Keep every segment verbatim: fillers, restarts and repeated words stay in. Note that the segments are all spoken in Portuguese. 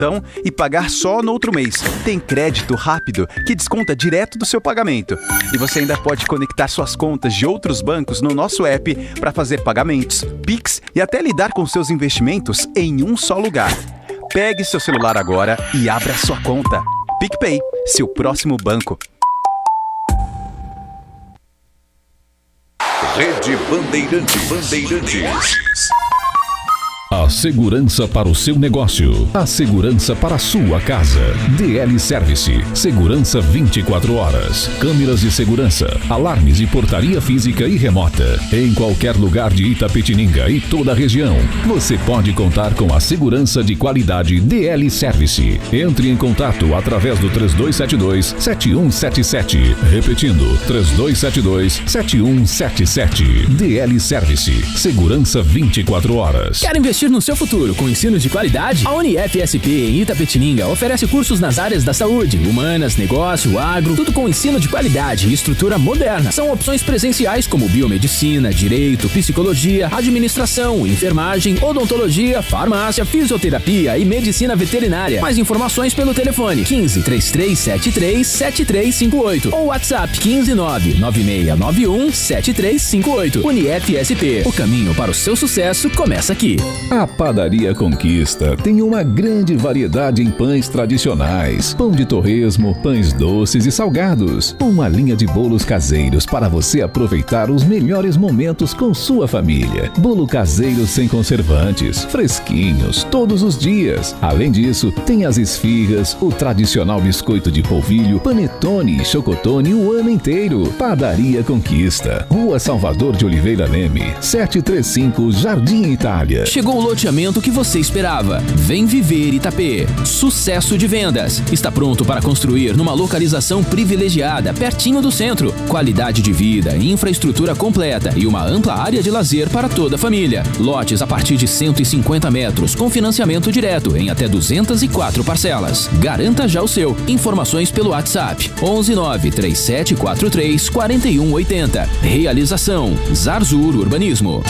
e pagar só no outro mês. Tem crédito rápido que desconta direto do seu pagamento. E você ainda pode conectar suas contas de outros bancos no nosso app para fazer pagamentos, Pix e até lidar com seus investimentos em um só lugar. Pegue seu celular agora e abra sua conta. PicPay, seu próximo banco. Rede Bandeirantes. Bandeirantes. A segurança para o seu negócio. A segurança para a sua casa. D L Service. Segurança vinte e quatro horas. Câmeras de segurança, alarmes e portaria física e remota. Em qualquer lugar de Itapetininga e toda a região, você pode contar com a segurança de qualidade D L Service. Entre em contato através do três dois sete dois, sete um sete sete. Repetindo, três dois sete dois, sete um sete sete. D L Service. Segurança vinte e quatro horas. Quer investir no seu futuro com ensino de qualidade? A Uniefsp em Itapetininga oferece cursos nas áreas da saúde, humanas, negócio, agro, tudo com ensino de qualidade e estrutura moderna. São opções presenciais como biomedicina, direito, psicologia, administração, enfermagem, odontologia, farmácia, fisioterapia e medicina veterinária. Mais informações pelo telefone quinze, trinta e três setenta e três, setenta e três cinquenta e oito ou WhatsApp quinze, nove nove seis nove um, sete três cinco oito. Uniefsp, o caminho para o seu sucesso começa aqui. A Padaria Conquista tem uma grande variedade em pães tradicionais, pão de torresmo, pães doces e salgados. Uma linha de bolos caseiros para você aproveitar os melhores momentos com sua família. Bolo caseiro sem conservantes, fresquinhos, todos os dias. Além disso, tem as esfirras, o tradicional biscoito de polvilho, panetone e chocotone o ano inteiro. Padaria Conquista, Rua Salvador de Oliveira Leme, setecentos e trinta e cinco, Jardim Itália. Chegou o loteamento que você esperava. Vem viver Itapê. Sucesso de vendas. Está pronto para construir numa localização privilegiada, pertinho do centro. Qualidade de vida, infraestrutura completa e uma ampla área de lazer para toda a família. Lotes a partir de cento e cinquenta metros, com financiamento direto em até duzentas e quatro parcelas. Garanta já o seu. Informações pelo WhatsApp onze nove três sete quatro três quatro um oito zero. Realização Zarzur Urbanismo.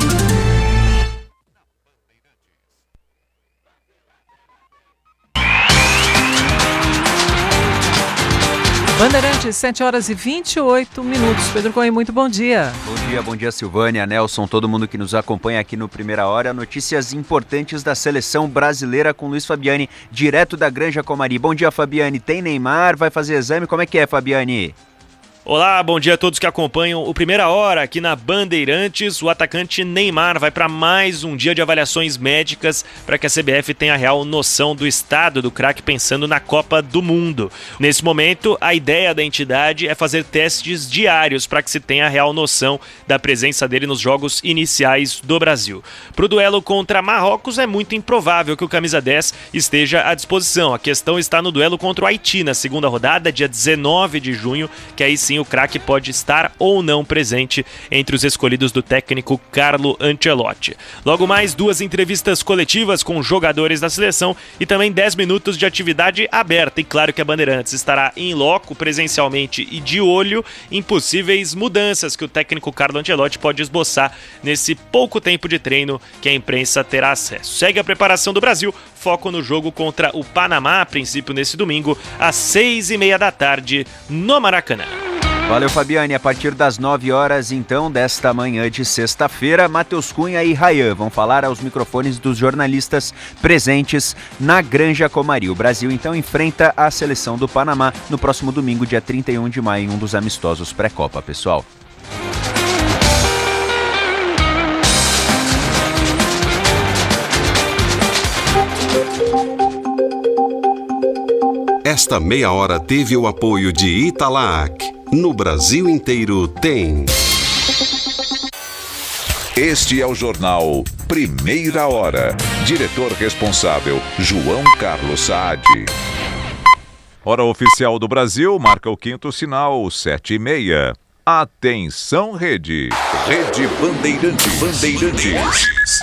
Bandeirantes, sete horas e vinte e oito minutos. Pedro Cohen, muito bom dia. Bom dia, bom dia Silvânia, Nelson, todo mundo que nos acompanha aqui no Primeira Hora. Notícias importantes da seleção brasileira com Luiz Fabiani, direto da Granja Comari. Bom dia, Fabiani. Tem Neymar? Vai fazer exame? Como é que é, Fabiani? Olá, bom dia a todos que acompanham o Primeira Hora aqui na Bandeirantes. O atacante Neymar vai para mais um dia de avaliações médicas para que a C B F tenha real noção do estado do craque pensando na Copa do Mundo. Nesse momento, a ideia da entidade é fazer testes diários para que se tenha real noção da presença dele nos jogos iniciais do Brasil. Para o duelo contra Marrocos, é muito improvável que o camisa dez esteja à disposição. A questão está no duelo contra o Haiti na segunda rodada, dia dezenove de junho, que aí sim o craque pode estar ou não presente entre os escolhidos do técnico Carlo Ancelotti. Logo mais, duas entrevistas coletivas com jogadores da seleção e também dez minutos de atividade aberta. E claro que a Bandeirantes estará em loco, presencialmente e de olho em possíveis mudanças que o técnico Carlo Ancelotti pode esboçar nesse pouco tempo de treino que a imprensa terá acesso. Segue a preparação do Brasil, foco no jogo contra o Panamá, a princípio nesse domingo, às seis e meia da tarde, no Maracanã. Valeu, Fabiane. A partir das nove horas, então, desta manhã de sexta-feira, Matheus Cunha e Rayan vão falar aos microfones dos jornalistas presentes na Granja Comari. O Brasil, então, enfrenta a seleção do Panamá no próximo domingo, dia trinta e um de maio, em um dos amistosos pré-Copa, pessoal. Esta meia hora teve o apoio de Italac. No Brasil inteiro tem. Este é o jornal Primeira Hora. Diretor responsável, João Carlos Saad. Hora oficial do Brasil, marca o quinto sinal, sete e meia. Atenção, Rede. Rede Bandeirantes. Bandeirantes.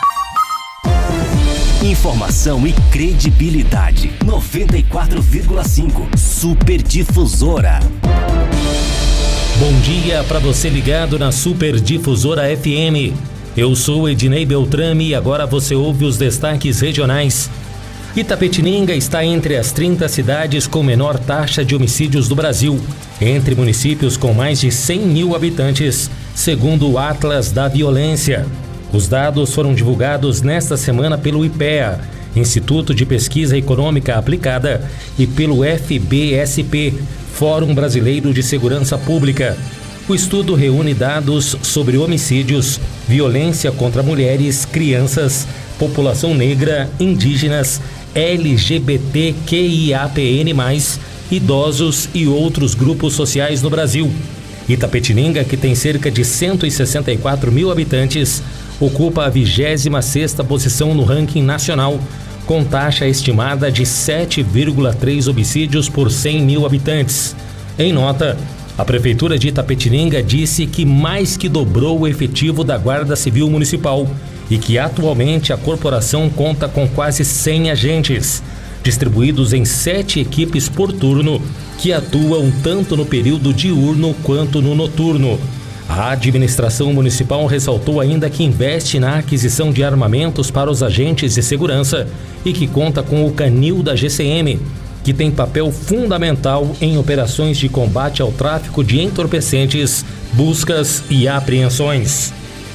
Informação e credibilidade. noventa e quatro vírgula cinco. Super Difusora. Bom dia para você ligado na Super Difusora F M. Eu sou Ednei Beltrame e agora você ouve os destaques regionais. Itapetininga está entre as trinta cidades com menor taxa de homicídios do Brasil, entre municípios com mais de cem mil habitantes, segundo o Atlas da Violência. Os dados foram divulgados nesta semana pelo I P E A, Instituto de Pesquisa Econômica Aplicada, e pelo F B S P, Fórum Brasileiro de Segurança Pública. O estudo reúne dados sobre homicídios, violência contra mulheres, crianças, população negra, indígenas, L G B T Q I A P N mais, idosos e outros grupos sociais no Brasil. Itapetininga, que tem cerca de cento e sessenta e quatro mil habitantes, ocupa a vigésima sexta posição no ranking nacional, com taxa estimada de sete vírgula três homicídios por cem mil habitantes. Em nota, a Prefeitura de Itapetininga disse que mais que dobrou o efetivo da Guarda Civil Municipal e que atualmente a corporação conta com quase cem agentes, distribuídos em sete equipes por turno, que atuam tanto no período diurno quanto no noturno. A administração municipal ressaltou ainda que investe na aquisição de armamentos para os agentes de segurança e que conta com o canil da G C M, que tem papel fundamental em operações de combate ao tráfico de entorpecentes, buscas e apreensões.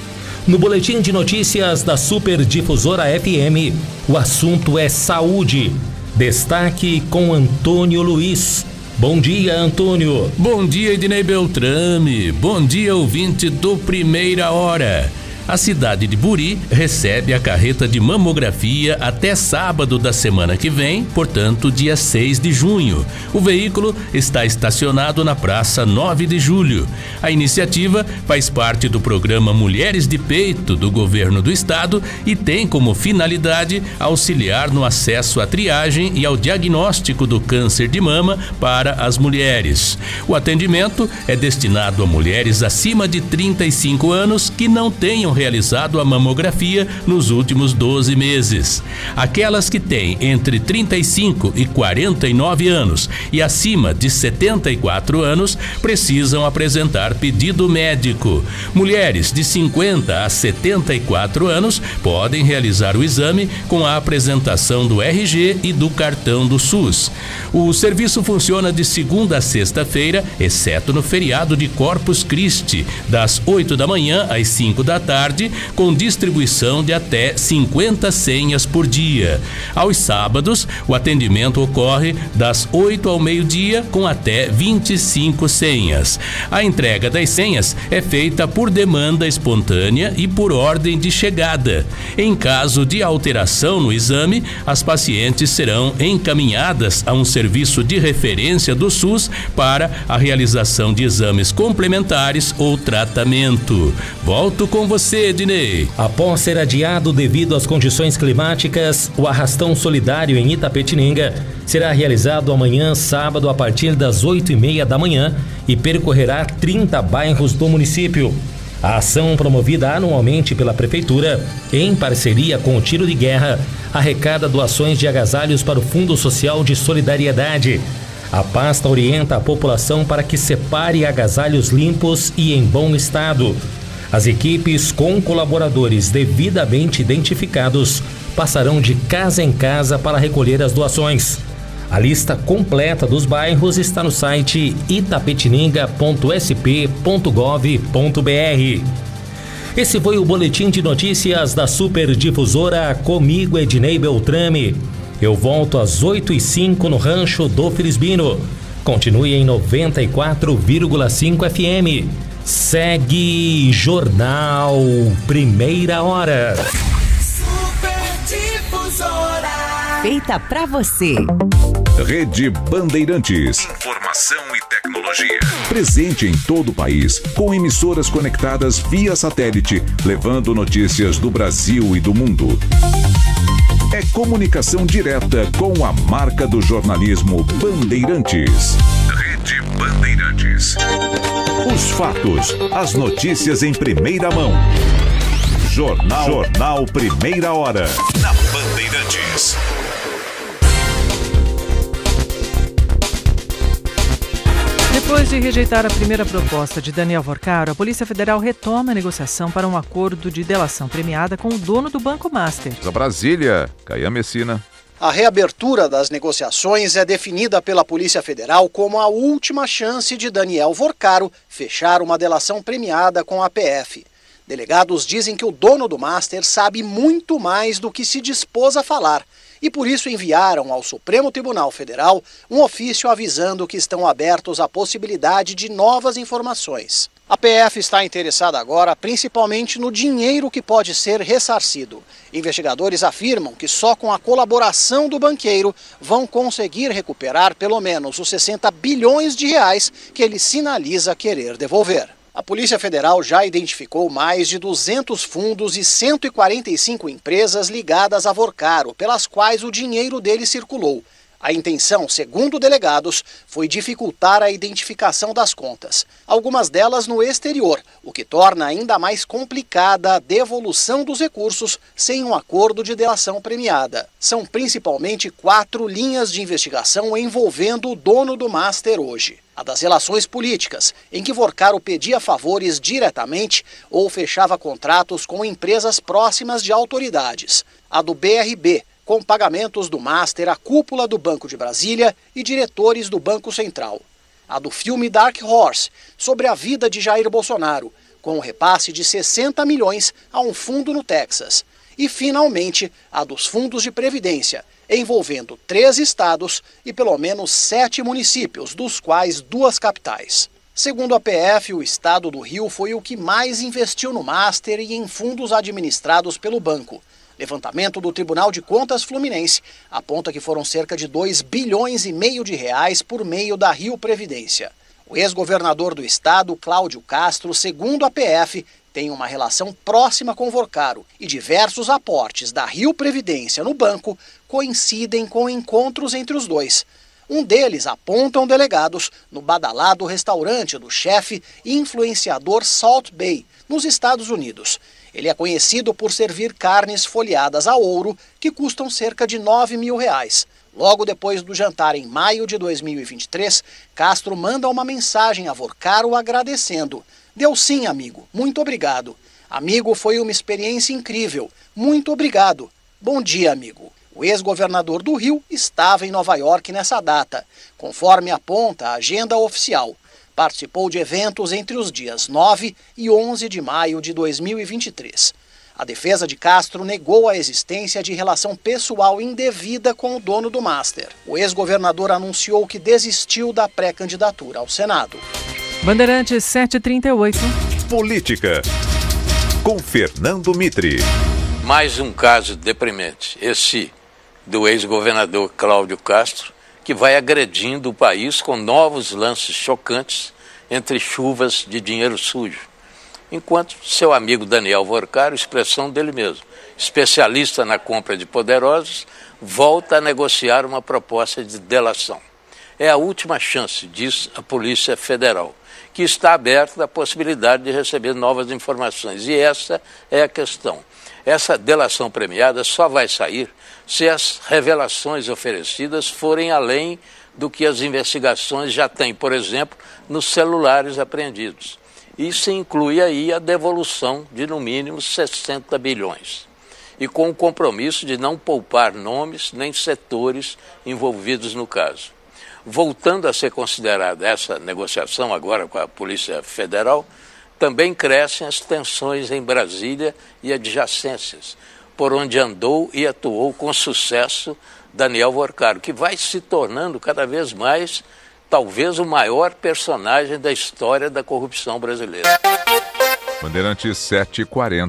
No boletim de notícias da Super Difusora F M, o assunto é saúde. Destaque com Antônio Luiz. Bom dia, Antônio. Bom dia, Ednei Beltrame. Bom dia, ouvinte do Primeira Hora. A cidade de Buri recebe a carreta de mamografia até sábado da semana que vem, portanto, dia seis de junho. O veículo está estacionado na Praça nove de julho. A iniciativa faz parte do programa Mulheres de Peito do Governo do Estado e tem como finalidade auxiliar no acesso à triagem e ao diagnóstico do câncer de mama para as mulheres. O atendimento é destinado a mulheres acima de trinta e cinco anos que não tenham realizado a mamografia nos últimos doze meses. Aquelas que têm entre trinta e cinco e quarenta e nove anos e acima de setenta e quatro anos precisam apresentar pedido médico. Mulheres de cinquenta a setenta e quatro anos podem realizar o exame com a apresentação do R G e do cartão do SUS. O serviço funciona de segunda a sexta-feira, exceto no feriado de Corpus Christi, das oito da manhã às cinco da tarde, com distribuição de até cinquenta senhas por dia. Aos sábados, o atendimento ocorre das oito ao meio-dia, com até vinte e cinco senhas. A entrega das senhas é feita por demanda espontânea e por ordem de chegada. Em caso de alteração no exame, as pacientes serão encaminhadas a um serviço de referência do SUS para a realização de exames complementares ou tratamento. Volto com você, Ednei. Após ser adiado devido às condições climáticas, o Arrastão Solidário em Itapetininga será realizado amanhã, sábado, a partir das oito e meia da manhã e percorrerá trinta bairros do município. A ação, promovida anualmente pela Prefeitura, em parceria com o Tiro de Guerra, arrecada doações de agasalhos para o Fundo Social de Solidariedade. A pasta orienta a população para que separe agasalhos limpos e em bom estado. As equipes, com colaboradores devidamente identificados, passarão de casa em casa para recolher as doações. A lista completa dos bairros está no site itapetininga ponto s p ponto gov ponto b r. Esse foi o boletim de notícias da Super Difusora, comigo, Ednei Beltrame. Eu volto às oito e cinco no Rancho do Felizbino. Continue em noventa e quatro vírgula cinco F M. Segue Jornal Primeira Hora. Super Difusora. Feita pra você. Rede Bandeirantes. Informação e tecnologia. Presente em todo o país, com emissoras conectadas via satélite, levando notícias do Brasil e do mundo. É comunicação direta com a marca do jornalismo Bandeirantes. Rede Bandeirantes. Os fatos, as notícias em primeira mão. Jornal, Jornal Primeira Hora. Na Bandeirantes. Depois de rejeitar a primeira proposta de Daniel Vorcaro, a Polícia Federal retoma a negociação para um acordo de delação premiada com o dono do Banco Master. Brasília, Caian Messina. A reabertura das negociações é definida pela Polícia Federal como a última chance de Daniel Vorcaro fechar uma delação premiada com a P F. Delegados dizem que o dono do Master sabe muito mais do que se dispôs a falar e por isso enviaram ao Supremo Tribunal Federal um ofício avisando que estão abertos à possibilidade de novas informações. A P F está interessada agora principalmente no dinheiro que pode ser ressarcido. Investigadores afirmam que só com a colaboração do banqueiro vão conseguir recuperar pelo menos os sessenta bilhões de reais que ele sinaliza querer devolver. A Polícia Federal já identificou mais de duzentos fundos e cento e quarenta e cinco empresas ligadas a Vorcaro, pelas quais o dinheiro dele circulou. A intenção, segundo delegados, foi dificultar a identificação das contas, algumas delas no exterior, o que torna ainda mais complicada a devolução dos recursos sem um acordo de delação premiada. São principalmente quatro linhas de investigação envolvendo o dono do Master hoje. A das relações políticas, em que Vorcaro pedia favores diretamente ou fechava contratos com empresas próximas de autoridades. A do B R B, com pagamentos do Master à cúpula do Banco de Brasília e diretores do Banco Central. A do filme Dark Horse, sobre a vida de Jair Bolsonaro, com um repasse de sessenta milhões a um fundo no Texas. E, finalmente, a dos fundos de previdência, envolvendo três estados e pelo menos sete municípios, dos quais duas capitais. Segundo a P F, o estado do Rio foi o que mais investiu no Master e em fundos administrados pelo banco. Levantamento do Tribunal de Contas Fluminense aponta que foram cerca de dois bilhões e meio de reais por meio da Rio Previdência. O ex-governador do estado, Cláudio Castro, segundo a P F, tem uma relação próxima com Vorcaro e diversos aportes da Rio Previdência no banco coincidem com encontros entre os dois. Um deles, apontam delegados, no badalado restaurante do chefe e influenciador Salt Bay, nos Estados Unidos. Ele é conhecido por servir carnes folheadas a ouro, que custam cerca de nove mil reais. Logo depois do jantar em maio de dois mil e vinte e três, Castro manda uma mensagem a Vorcaro agradecendo. Deu sim, amigo. Muito obrigado. Amigo, foi uma experiência incrível. Muito obrigado. Bom dia, amigo. O ex-governador do Rio estava em Nova York nessa data, conforme aponta a agenda oficial. Participou de eventos entre os dias nove e onze de maio de dois mil e vinte e três. A defesa de Castro negou a existência de relação pessoal indevida com o dono do Master. O ex-governador anunciou que desistiu da pré-candidatura ao Senado. Bandeirantes sete e trinta e oito. Política, com Fernando Mitre. Mais um caso deprimente, esse do ex-governador Cláudio Castro, que vai agredindo o país com novos lances chocantes entre chuvas de dinheiro sujo. Enquanto seu amigo Daniel Vorcaro, expressão dele mesmo, especialista na compra de poderosos, volta a negociar uma proposta de delação. É a última chance, diz a Polícia Federal, que está aberta à possibilidade de receber novas informações. E essa é a questão. Essa delação premiada só vai sair se as revelações oferecidas forem além do que as investigações já têm, por exemplo, nos celulares apreendidos. Isso inclui aí a devolução de no mínimo sessenta bilhões. E com o compromisso de não poupar nomes nem setores envolvidos no caso. Voltando a ser considerada essa negociação agora com a Polícia Federal, também crescem as tensões em Brasília e adjacências, por onde andou e atuou com sucesso Daniel Vorcaro, que vai se tornando cada vez mais, talvez, o maior personagem da história da corrupção brasileira. Bandeirantes sete e quarenta.